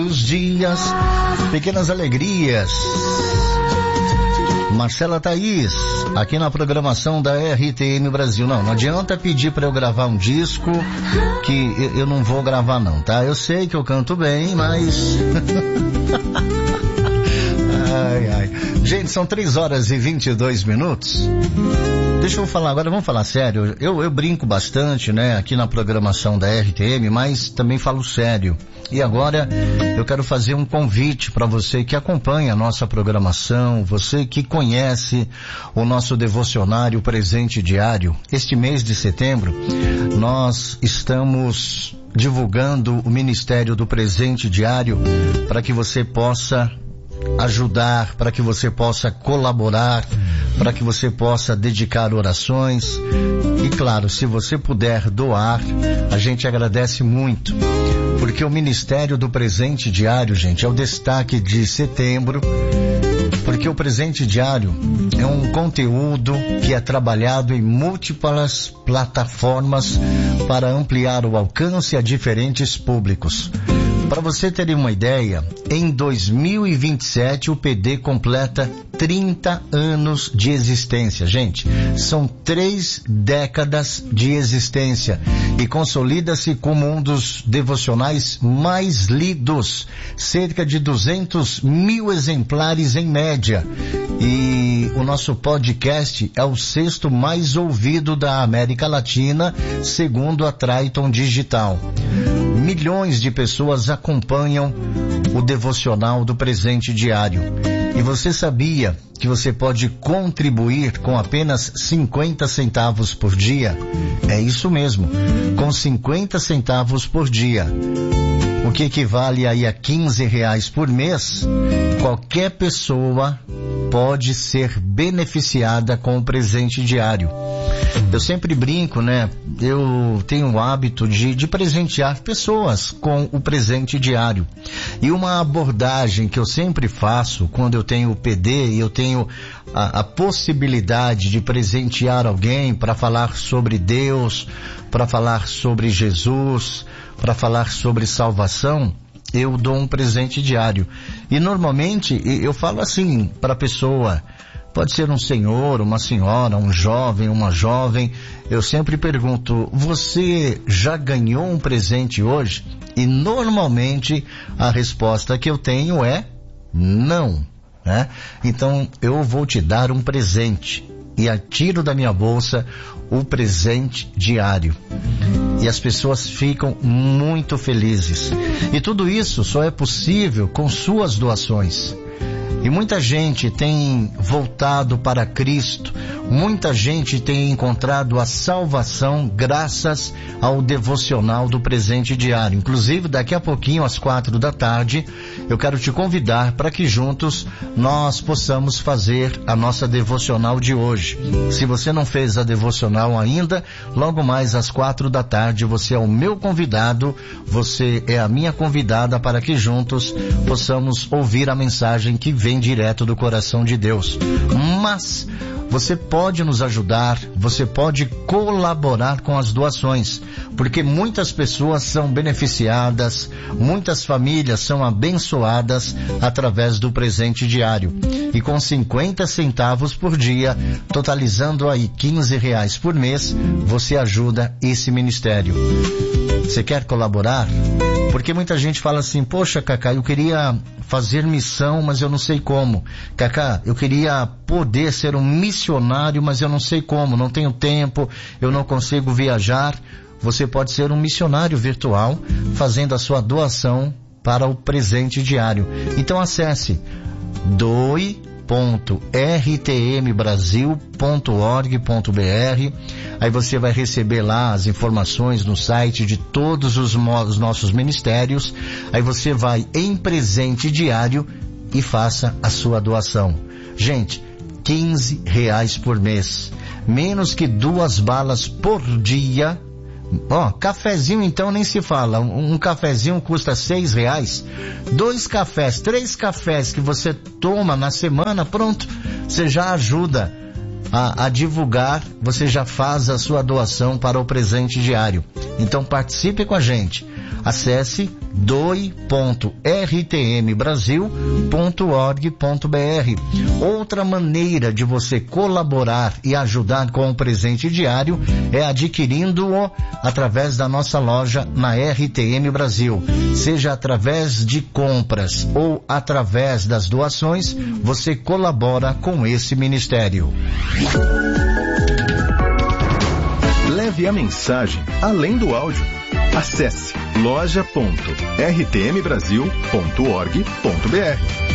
Os dias, pequenas alegrias. Marcela Thaís, aqui na programação da RTM Brasil. Não adianta pedir para eu gravar um disco que eu não vou gravar não, tá? Eu sei que eu canto bem, mas... ai. Gente, são 3h22. Deixa eu falar agora, vamos falar sério. Eu brinco bastante, né, aqui na programação da RTM, mas também falo sério. E agora eu quero fazer um convite para você que acompanha a nossa programação, você que conhece o nosso devocionário Presente Diário. Este mês de setembro, nós estamos divulgando o Ministério do Presente Diário para que você possa ajudar, para que você possa colaborar, para que você possa dedicar orações. E claro, se você puder doar, a gente agradece muito, porque o Ministério do Presente Diário, gente, é o destaque de setembro, porque o Presente Diário é um conteúdo que é trabalhado em múltiplas plataformas para ampliar o alcance a diferentes públicos. Para você ter uma ideia, em 2027 o PD completa 30 anos de existência. Gente, são 3 décadas de existência e consolida-se como um dos devocionais mais lidos, cerca de 200 mil exemplares em média. E o nosso podcast é o 6º mais ouvido da América Latina, segundo a Triton Digital. Milhões de pessoas acompanham o devocional do Presente Diário. E você sabia que você pode contribuir com apenas 50 centavos por dia? É isso mesmo, com 50 centavos por dia. O que equivale aí a R$15 por mês, qualquer pessoa pode ser beneficiada com o Presente Diário. Eu sempre brinco, né? Eu tenho o hábito de presentear pessoas com o Presente Diário. E uma abordagem que eu sempre faço quando eu tenho o PD e eu tenho a possibilidade de presentear alguém para falar sobre Deus, para falar sobre Jesus, para falar sobre salvação, eu dou um presente diário. E normalmente eu falo assim para a pessoa, pode ser um senhor, uma senhora, um jovem, uma jovem, eu sempre pergunto, você já ganhou um presente hoje? E normalmente a resposta que eu tenho é não, né? Então eu vou te dar um presente. E tiro da minha bolsa o Presente Diário. E as pessoas ficam muito felizes. E tudo isso só é possível com suas doações. E muita gente tem voltado para Cristo, muita gente tem encontrado a salvação graças ao devocional do Presente Diário. Inclusive, daqui a pouquinho, às 16h, eu quero te convidar para que juntos nós possamos fazer a nossa devocional de hoje. Se você não fez a devocional ainda, logo mais às 16h, você é o meu convidado, você é a minha convidada para que juntos possamos ouvir a mensagem que vem direto do coração de Deus. Mas você pode nos ajudar, você pode colaborar com as doações, porque muitas pessoas são beneficiadas, muitas famílias são abençoadas através do Presente Diário. E com 50 centavos por dia, totalizando aí R$15 por mês, você ajuda esse ministério. Você quer colaborar? Porque muita gente fala assim, poxa, Cacá, eu queria fazer missão, mas eu não sei como. Cacá, eu queria poder ser um missionário, mas eu não sei como, não tenho tempo, eu não consigo viajar. Você pode ser um missionário virtual, fazendo a sua doação para o Presente Diário. Então acesse doe.rtmbrasil.org.br. Aí você vai receber lá as informações no site de todos os nossos ministérios. Aí você vai em Presente Diário e faça a sua doação. Gente, R$15 por mês. Menos que 2 balas por dia. Cafezinho então nem se fala. Um cafezinho custa R$6. 2 cafés, 3 cafés que você toma na semana, pronto, você já ajuda a divulgar, você já faz a sua doação para o Presente Diário. Então participe com a gente. Acesse doe.rtmbrasil.org.br. Outra maneira de você colaborar e ajudar com o presente diário é adquirindo-o através da nossa loja na RTM Brasil. Seja através de compras ou através das doações, você colabora com esse ministério. Leve a mensagem além do áudio. Acesse loja.rtmbrasil.org.br.